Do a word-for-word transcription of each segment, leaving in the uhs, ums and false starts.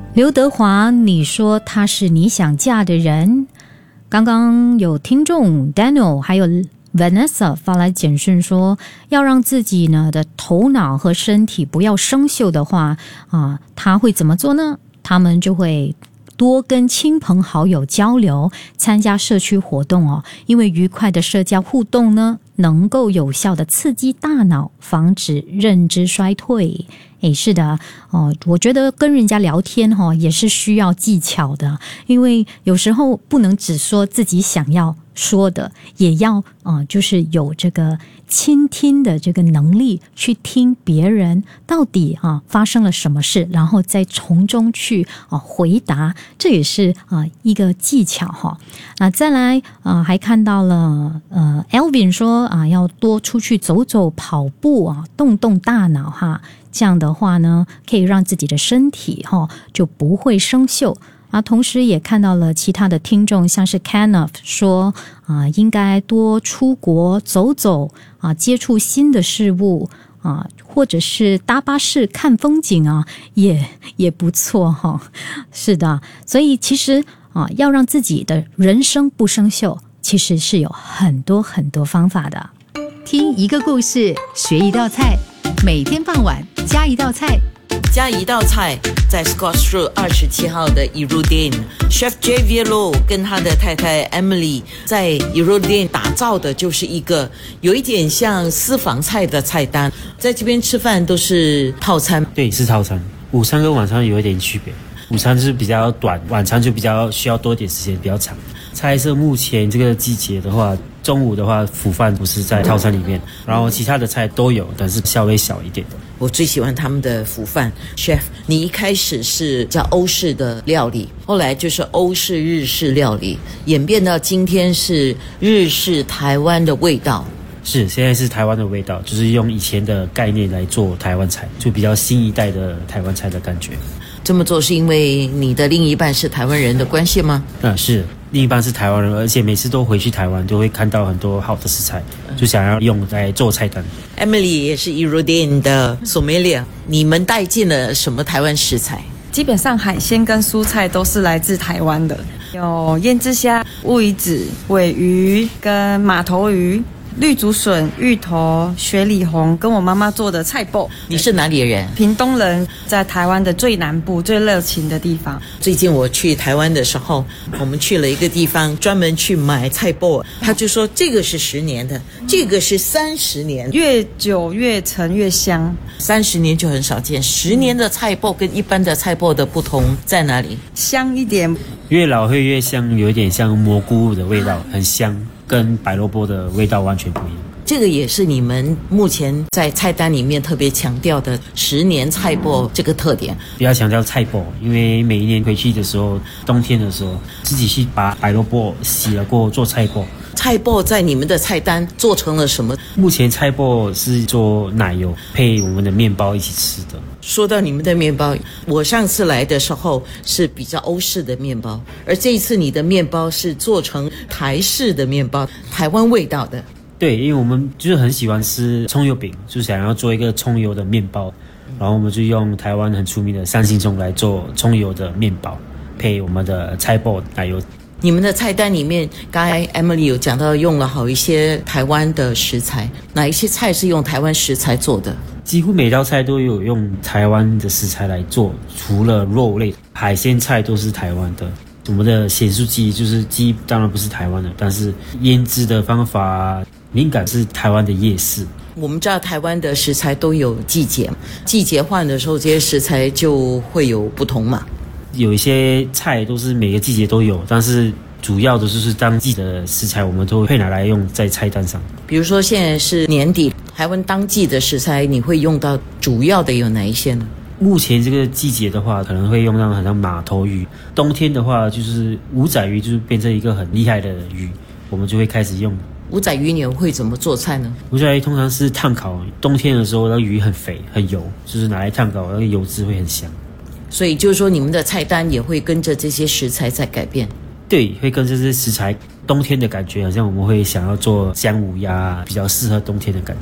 刘德华，你说他是你想嫁的人？刚刚有听众 Daniel 还有 Vanessa 发来简讯说，要让自己呢的头脑和身体不要生锈的话啊，他会怎么做呢？他们就会多跟亲朋好友交流，参加社区活动哦，因为愉快的社交互动呢，能够有效的刺激大脑，防止认知衰退。诶，是的哦，我觉得跟人家聊天哦也是需要技巧的，因为有时候不能只说自己想要说的，也要啊、呃，就是有这个倾听的这个能力，去听别人到底啊发生了什么事，然后再从中去啊回答，这也是啊一个技巧哈。那再来啊，还看到了呃 Elvin 说啊，要多出去走走、跑步啊，动动大脑哈。这样的话呢，可以让自己的身体哈、哦、就不会生锈啊。同时也看到了其他的听众，像是 Kenneth 说啊，应该多出国走走啊，接触新的事物啊，或者是搭巴士看风景啊，也也不错哈、哦。是的，所以其实啊，要让自己的人生不生锈，其实是有很多很多方法的。 听一个故事，学一道菜，每天傍晚加一道菜， 加一道菜，在 Scotts Road 二十七号的 Erudin Chef Javier Low 跟他的太太 Emily 在 Erudin 打造的就是一个有一点像私房菜的菜单。在这边吃饭都是套餐， 对，是套餐。午餐跟晚餐有一点区别，午餐是比较短，晚餐就比较需要多点时间，比较长。菜色目前这个季节的话，中午的话腐饭不是在套餐里面，然后其他的菜都有，但是稍微小一点的。 我最喜欢他们的腐饭 Chef， 你一开始是叫欧式的料理，后来就是欧式日式料理，演变到今天是日式台湾的味道。 是，现在是台湾的味道，就是用以前的概念来做台湾菜，就比较新一代的台湾菜的感觉。 这么做是因为你的另一半是台湾人的关系吗？ 啊，是，另一半是台湾人，而且每次都回去台湾都会看到很多好的食材，就想要用来做菜单。 Emily 也是 Erudin 的 Sommelier， 你们带进了什么台湾食材？ 基本上海鲜跟蔬菜都是来自台湾的，有腌制虾、乌鱼子、鲔鱼跟马头鱼、绿竹笋、芋头、雪里红，跟我妈妈做的菜脯。 你是哪里人？ 屏东人，在台湾的最南部、最热情的地方。 最近我去台湾的时候，我们去了一个地方，专门去买菜脯。他就说这个是十年的，这个是三十年， 越久越陈越香。 三十年就很少见，十年的菜脯跟一般的菜脯的不同在哪里？ 香一点， 越老会越香，有一点像蘑菇的味道，很香。跟白萝卜的味道完全不一样， 这个也是你们目前在菜单里面特别强调的十年菜脯这个特点。 比较强调菜脯，因为每一年回去的时候，冬天的时候自己去把白萝卜洗了过后做菜脯。 菜脯在你们的菜单做成了什么？ 目前菜脯是做奶油配我们的面包一起吃的。 说到你们的面包，我上次来的时候是比较欧式的面包，而这一次你的面包是做成台式的面包，台湾味道的。 对，因为我们就是很喜欢吃葱油饼，就想要做一个葱油的面包，然后我们就用台湾很出名的三星葱来做葱油的面包，配我们的菜脯奶油。 你们的菜单里面，刚才 Emily 有讲到用了好一些台湾的食材，哪一些菜是用台湾食材做的？ 几乎每道菜都有用台湾的食材来做，除了肉类，海鲜菜都是台湾的。我们的咸酥鸡就是鸡，当然不是台湾的，但是腌制的方法灵感是台湾的夜市。 我们知道台湾的食材都有季节，季节换的时候，这些食材就会有不同嘛。 有一些菜都是每个季节都有，但是主要的就是当季的食材，我们都会拿来用在菜单上。 比如说现在是年底，台湾当季的食材，你会用到主要的有哪一些呢？ 目前这个季节的话，可能会用到很像马头鱼。冬天的话，就是五仔鱼，就是变成一个很厉害的鱼，我们就会开始用。 五仔鱼你会怎么做菜呢？ 五仔鱼通常是烫烤，冬天的时候那个鱼很肥很油，就是拿来烫烤，那个油脂会很香。 所以就是说你们的菜单也会跟着这些食材在改变。 对，会跟着这些食材。冬天的感觉好像我们会想要做姜母鸭，比较适合冬天的感觉。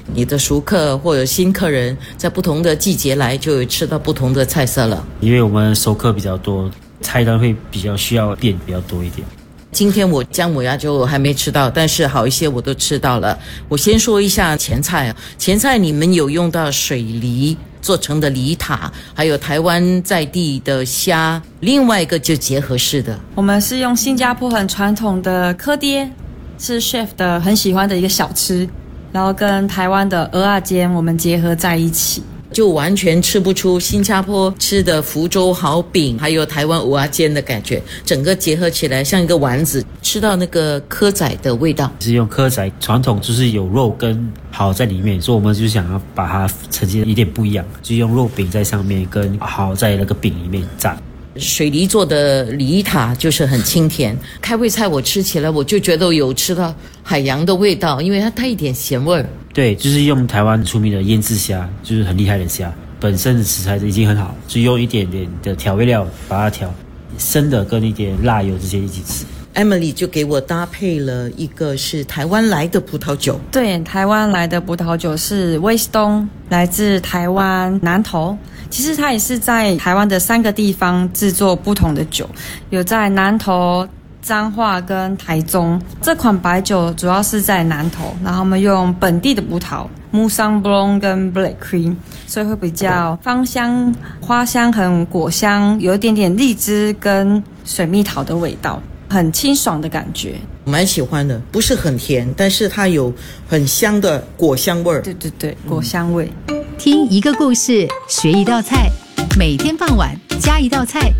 你的熟客或者新客人在不同的季节来，就会吃到不同的菜色了。 因为我们熟客比较多，菜单会比较需要变比较多一点。 今天我姜母鸭就还没吃到，但是好一些我都吃到了。我先说一下前菜，前菜你们有用到水梨做成的梨塔，还有台湾在地的虾，另外一个就结合式的。 我们是用新加坡很传统的蚵爹，是 chef 的很喜欢的一个小吃，然后跟台湾的蚵仔煎我们结合在一起， 就完全吃不出新加坡吃的福州蚝饼还有台湾蚵仔煎的感觉，整个结合起来像一个丸子，吃到那个蚵仔的味道。 是用蚵仔，传统就是有肉跟蚝在里面，所以我们就想要把它呈现一点不一样，就用肉饼在上面跟蚝在那个饼里面炸。 水梨做的梨塔就是很清甜，开胃菜我吃起来我就觉得有吃到海洋的味道，因为它带一点咸味儿。 对，就是用台湾出名的腌制虾，就是很厉害的虾，本身的食材已经很好，就用一点点的调味料把它调生的跟一点辣油这些一起吃。 Emily 就给我搭配了一个是台湾来的葡萄酒。 对，台湾来的葡萄酒是威斯东，来自台湾南投。其实它也是在台湾的三个地方制作不同的酒，有在南投、彰化跟台中。这款白酒主要是在南投，然后我们用本地的葡萄Musang Blonde 跟 Black Cream， 所以会比较芳香、花香、很果香，有一点点荔枝跟水蜜桃的味道，很清爽的感觉。 蛮喜欢的，不是很甜，但是它有很香的果香味儿。 对对对，果香味。 听一个故事，学一道菜，每天傍晚加一道菜。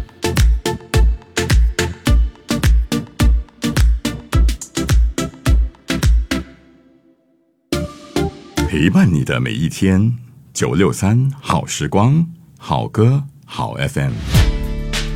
陪伴你的每一天，九六三好时光，好歌好 F M。